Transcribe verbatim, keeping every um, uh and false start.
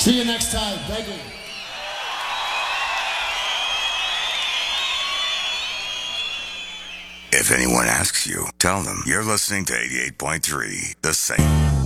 See you next time. Thank you. If anyone asks you, tell them you're listening to eighty-eight point three, The Same.